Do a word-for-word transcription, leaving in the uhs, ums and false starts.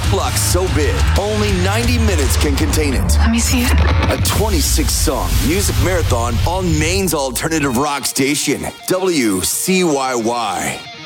block so big, only ninety minutes can contain it. Let me see it. A twenty-six song music marathon on Maine's alternative rock station, W C Y Y.